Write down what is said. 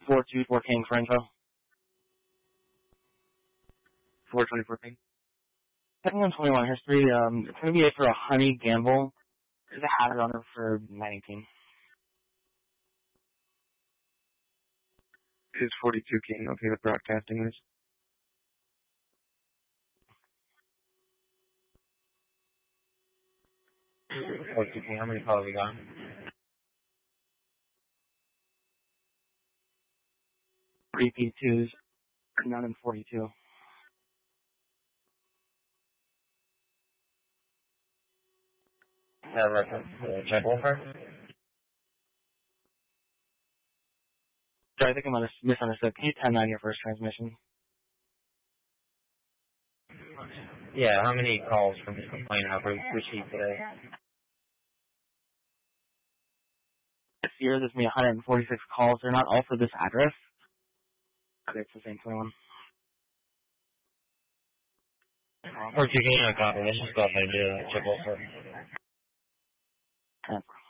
424 King for info. 424 King. Checking on 21 history, it's going to be for a Honey Gamble. There's a hat on her for 918. Is 42 King okay with broadcasting this? King, how many calls we got? Repeat 2s, none in 42. Check over. Sorry, I think I might have misunderstood. Can you 10-9 your first transmission? Yeah, how many calls from this complaint have we received today? This year, there's going to be 146 calls. They're not all for this address. Okay, it's the same 21. 42 King, I copy. Let's just go ahead and do a triple for.